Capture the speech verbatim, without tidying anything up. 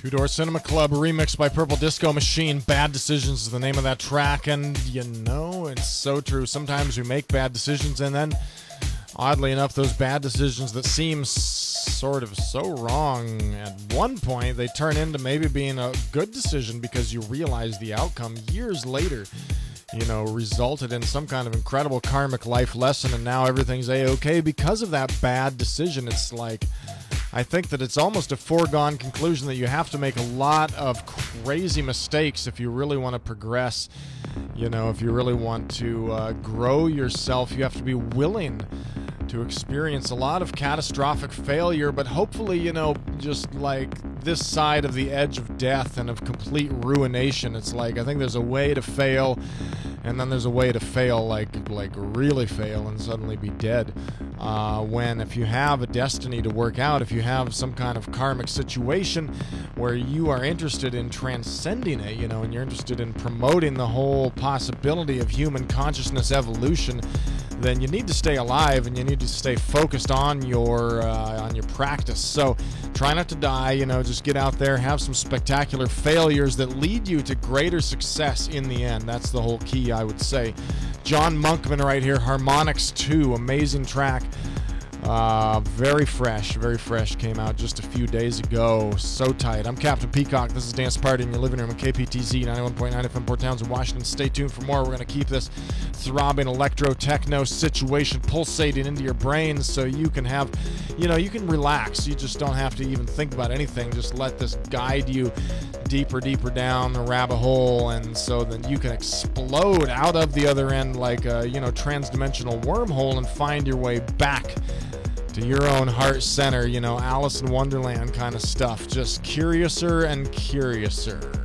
Two Door Cinema Club, remixed by Purple Disco Machine. Bad Decisions is the name of that track, and you know, it's so true. Sometimes we make bad decisions, and then, oddly enough, those bad decisions that seem sort of so wrong at one point, they turn into maybe being a good decision because you realize the outcome years later, you know, resulted in some kind of incredible karmic life lesson, and now everything's A-okay because of that bad decision. It's like, I think that it's almost a foregone conclusion that you have to make a lot of crazy mistakes if you really want to progress. You know, if you really want to uh, grow yourself, you have to be willing to experience a lot of catastrophic failure, but hopefully, you know, just like this side of the edge of death and of complete ruination. It's like, I think there's a way to fail, and then there's a way to fail, like like really fail and suddenly be dead. Uh, when if you have a destiny to work out, if you have some kind of karmic situation where you are interested in transcending it, you know, and you're interested in promoting the whole possibility of human consciousness evolution, then you need to stay alive and you need to stay focused on your uh, on your practice. So try not to die, you know, just get out there, have some spectacular failures that lead you to greater success in the end. That's the whole key, I would say. John Monkman right here, Harmonix two, amazing track. Uh, very fresh, very fresh. Came out just a few days ago. So tight. I'm Captain Peacock. This is Dance Party in your living room on K P T Z ninety-one point nine F M Port Townsend, Washington. Stay tuned for more. We're going to keep this throbbing electro techno situation pulsating into your brains so you can have, you know, you can relax. You just don't have to even think about anything. Just let this guide you deeper, deeper down the rabbit hole, and so then you can explode out of the other end like a, you know, trans-dimensional wormhole and find your way back to your own heart center, you know, Alice in Wonderland kind of stuff. Just curiouser and curiouser.